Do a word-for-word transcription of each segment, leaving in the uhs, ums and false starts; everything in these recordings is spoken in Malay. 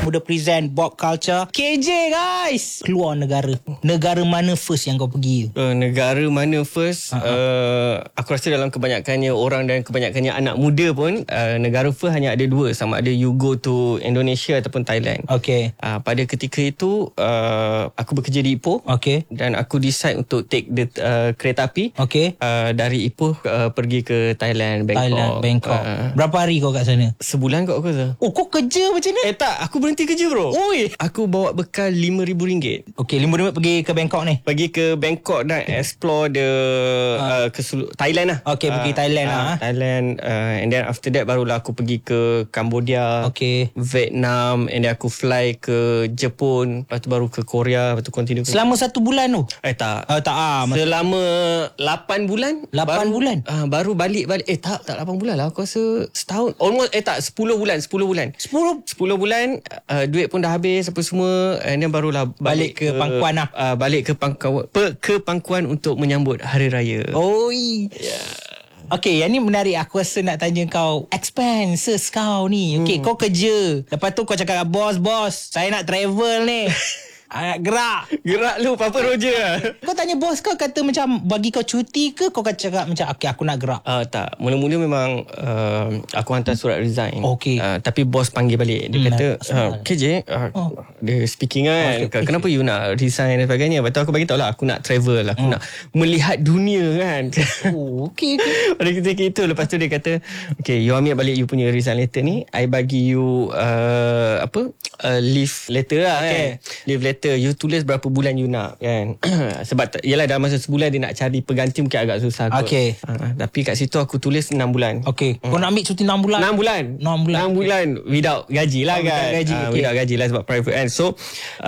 Muda present Bob Culture. K J guys, keluar negara. Negara mana first yang kau pergi? Uh, negara mana first? Uh-huh. Uh, aku rasa dalam kebanyakannya orang dan kebanyakannya anak muda pun, uh, negara first hanya ada dua. Sama ada you go to Indonesia ataupun Thailand. Okay. Uh, pada ketika itu, uh, aku bekerja di Ipoh. Okay. Dan aku decide untuk take the uh, kereta api. Okay. Uh, dari Ipoh uh, pergi ke Thailand, Bangkok. Thailand, Bangkok. Uh, Berapa hari kau kat sana? Sebulan kot aku rasa. Oh, kau kerja macam ni? Eh tak, aku berhenti kerja bro. Oi. Aku bawa bekal lima ribu ringgit. Okay, lima ribu pergi ke Bangkok ni? Pergi ke Bangkok dan explore the uh. Uh, ke selu- Thailand lah. Okay, pergi uh, Thailand uh, lah. Thailand uh, and then after that barulah aku pergi ke Cambodia, okay, Vietnam, and then aku fly ke Jepun, lepas tu baru ke Korea, lepas tu continue. Selama satu bulan tu? Eh tak. Uh, tak ah. Selama lapan bulan. lapan bulan? Uh, baru balik-balik. Eh tak, tak lapan bulan lah. Aku rasa setahun. Almost, eh tak, sepuluh bulan. sepuluh bulan. sepuluh? sepuluh bulan, uh, duit pun dah habis apa semua. And then barulah balik, balik ke, ke pangkuan lah. Uh, balik ke pangkuan, pe, ke pangkuan untuk menyambut Hari Raya. Oi. Yeah. Okay, yang ni menarik. Aku rasa nak tanya kau expenses kau ni. Okay, hmm. kau kerja. Lepas tu kau cakap, bos, bos, saya nak travel ni. Nak gerak. Gerak lu, Papa Roger. Kau tanya bos kau, kata macam bagi kau cuti ke? Kau kata cakap macam, okay, aku nak gerak? Uh, tak, mula-mula memang uh, aku hantar surat resign. Okay. Uh, tapi bos panggil balik. Dia hmm, kata, uh, K J, uh, oh. dia speaking kan, okay, kenapa okay. you nak resign dan sebagainya. Lepas tu aku bagi tahu lah, aku nak travel. Aku hmm. nak melihat dunia kan. Oh, okay, okay. Pada ketika itu, lepas tu dia kata, okay, you ambil balik you punya resign letter ni. I bagi you uh, apa uh, leave letter lah okay. kan. Leave letter, you tulis berapa bulan you nak kan. Sebab yelah dalam masa sebulan dia nak cari pengganti mungkin agak susah kot. Okay. Uh, tapi kat situ aku tulis enam bulan. Okay. Hmm. Kau nak ambil cuti enam bulan? enam bulan. enam bulan. enam bulan without gaji lah oh, kan. Gaji. Uh, Okay. Without gaji lah sebab private kan. So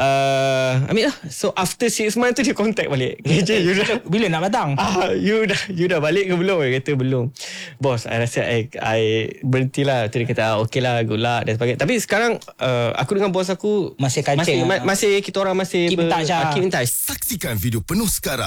uh, ambil lah. So after six months tu dia contact balik. K J, you dah bila nak datang? Ah, you dah you dah balik ke belum? Dia kata belum. Bos, I rasa I, I berhentilah. Tu dia kata ah, okay lah, good luck dan sebagainya. Tapi sekarang uh, aku dengan bos aku masih kancing. Masih, ma- masih kita orang masih keep in touch. Keep in touch. Saksikan video penuh sekarang